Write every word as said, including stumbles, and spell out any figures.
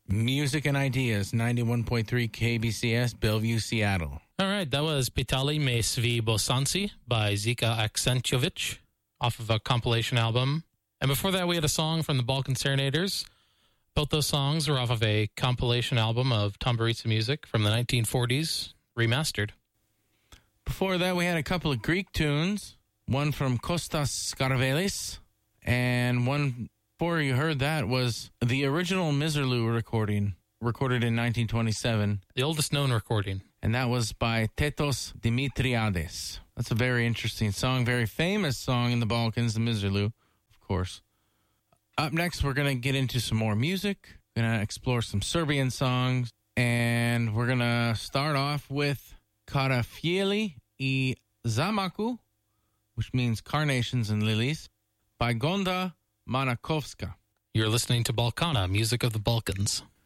Music and Ideas, ninety-one point three K B C S, Bellevue, Seattle. All right, that was Pitali me svi bosanci by Zika Aksentovic off of a compilation album. And before that, we had a song from the Balkan Serenaders. Both those songs were off of a compilation album of Tamburica music from the nineteen forties, remastered. Before that, we had a couple of Greek tunes, one from Kostas Skarvelis, and one before you heard that was the original Miserlou recording, recorded in nineteen twenty-seven. The oldest known recording. And that was by Tetos Dimitriades. That's a very interesting song, very famous song in the Balkans, the Miserlou, of course. Up next, we're going to get into some more music. We're going to explore some Serbian songs. And we're going to start off with Karafieli I Zamaku, which means carnations and lilies, by Gonda Manakovska. You're listening to Balkana, music of the Balkans.